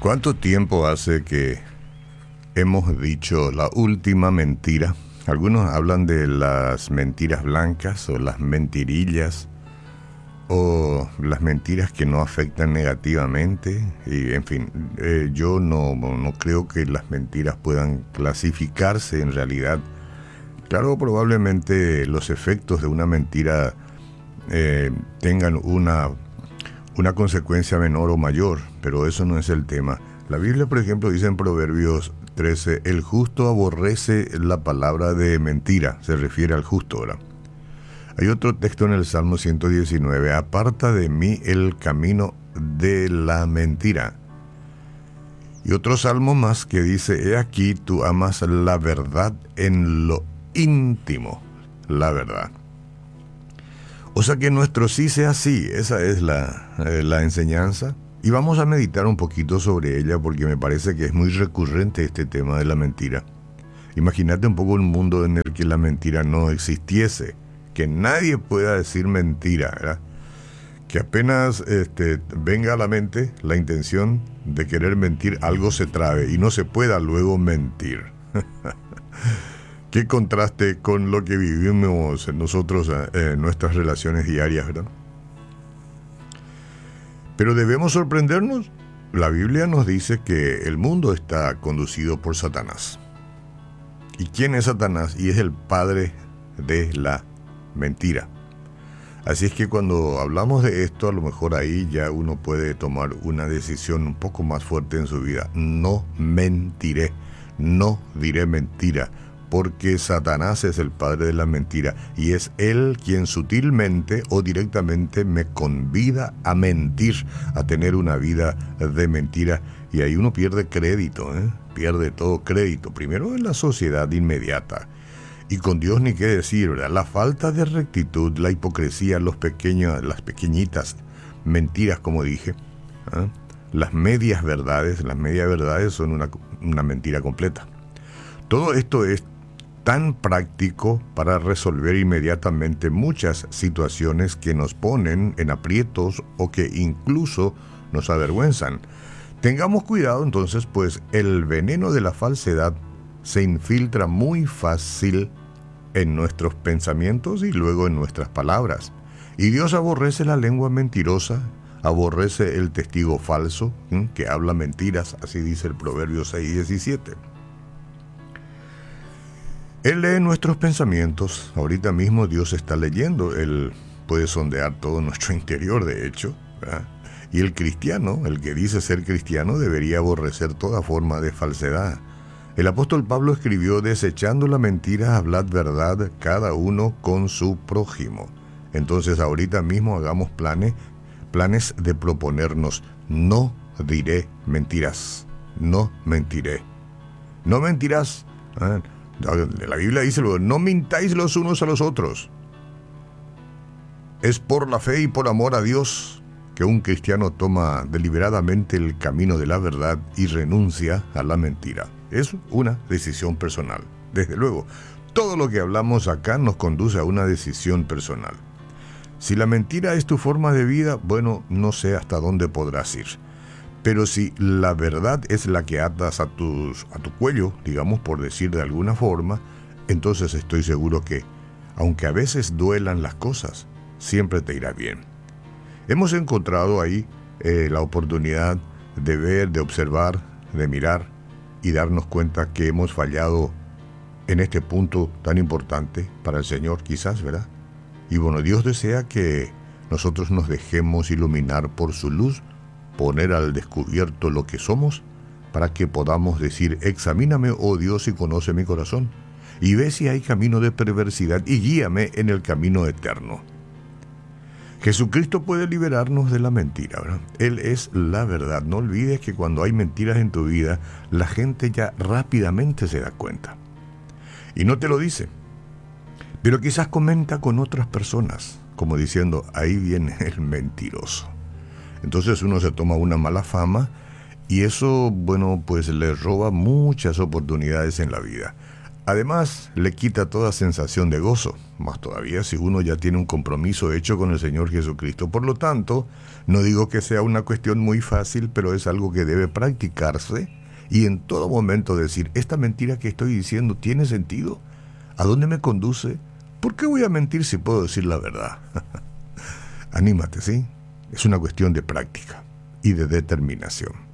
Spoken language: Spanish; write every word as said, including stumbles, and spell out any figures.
¿Cuánto tiempo hace que hemos dicho la última mentira? Algunos hablan de las mentiras blancas o las mentirillas o las mentiras que no afectan negativamente. Y en fin, eh, yo no, no creo que las mentiras puedan clasificarse en realidad. Claro, probablemente los efectos de una mentira eh, tengan una, una consecuencia menor o mayor, pero eso no es el tema. La Biblia, por ejemplo, dice en Proverbios trece, el justo aborrece la palabra de mentira, se refiere al justo, ¿verdad? Hay otro texto en el Salmo ciento diecinueve, aparta de mí el camino de la mentira. Y otro salmo más que dice, he aquí tú amas la verdad en lo íntimo, la verdad. O sea que nuestro sí sea sí, esa es la, eh, la enseñanza. Y vamos a meditar un poquito sobre ella porque me parece que es muy recurrente este tema de la mentira. Imagínate un poco un mundo en el que la mentira no existiese, que nadie pueda decir mentira, ¿verdad? Que apenas este, venga a la mente la intención de querer mentir, algo se trabe y no se pueda luego mentir. Qué contraste con lo que vivimos nosotros en nuestras relaciones diarias, ¿verdad? Pero debemos sorprendernos. La Biblia nos dice que el mundo está conducido por Satanás. ¿Y quién es Satanás? Y es el padre de la mentira. Así es que cuando hablamos de esto, a lo mejor ahí ya uno puede tomar una decisión un poco más fuerte en su vida. No mentiré, no diré mentira, porque Satanás es el padre de la mentira y es él quien sutilmente o directamente me convida a mentir, a tener una vida de mentira, y ahí uno pierde crédito, ¿eh? pierde todo crédito, primero en la sociedad inmediata, y con Dios ni qué decir, ¿verdad? La falta de rectitud, la hipocresía, los pequeños, las pequeñitas mentiras, como dije, ¿eh? las medias verdades, las medias verdades son una, una mentira completa. Todo esto es tan práctico para resolver inmediatamente muchas situaciones que nos ponen en aprietos o que incluso nos avergüenzan. Tengamos cuidado entonces, pues el veneno de la falsedad se infiltra muy fácil en nuestros pensamientos y luego en nuestras palabras. Y Dios aborrece la lengua mentirosa, aborrece el testigo falso, ¿eh? que habla mentiras, así dice el Proverbio seis diecisiete. Él lee nuestros pensamientos. Ahorita mismo Dios está leyendo. Él puede sondear todo nuestro interior, de hecho, ¿verdad? Y el cristiano, el que dice ser cristiano, debería aborrecer toda forma de falsedad. El apóstol Pablo escribió, desechando la mentira, hablad verdad, cada uno con su prójimo. Entonces ahorita mismo hagamos planes, planes de proponernos, no diré mentiras, no mentiré. No mentirás, ¿eh? La Biblia dice luego, no mintáis los unos a los otros. Es por la fe y por amor a Dios que un cristiano toma deliberadamente el camino de la verdad y renuncia a la mentira. Es una decisión personal. Desde luego, todo lo que hablamos acá nos conduce a una decisión personal. Si la mentira es tu forma de vida, bueno, no sé hasta dónde podrás ir. Pero si la verdad es la que atas a, tus, a tu cuello, digamos por decir de alguna forma, entonces estoy seguro que, aunque a veces duelan las cosas, siempre te irá bien. Hemos encontrado ahí eh, la oportunidad de ver, de observar, de mirar y darnos cuenta que hemos fallado en este punto tan importante para el Señor, quizás, ¿verdad? Y bueno, Dios desea que nosotros nos dejemos iluminar por su luz, poner al descubierto lo que somos, para que podamos decir, examíname, oh Dios, y conoce mi corazón, y ve si hay camino de perversidad, y guíame en el camino eterno. Jesucristo puede liberarnos de la mentira, ¿verdad? Él es la verdad. No olvides que cuando hay mentiras en tu vida, la gente ya rápidamente se da cuenta. Y no te lo dice, pero quizás comenta con otras personas, como diciendo, ahí viene el mentiroso. Entonces uno se toma una mala fama y eso, bueno, pues le roba muchas oportunidades en la vida. Además, le quita toda sensación de gozo, más todavía si uno ya tiene un compromiso hecho con el Señor Jesucristo. Por lo tanto, no digo que sea una cuestión muy fácil, pero es algo que debe practicarse y en todo momento decir, ¿esta mentira que estoy diciendo tiene sentido? ¿A dónde me conduce? ¿Por qué voy a mentir si puedo decir la verdad? Anímate, ¿sí? Es una cuestión de práctica y de determinación.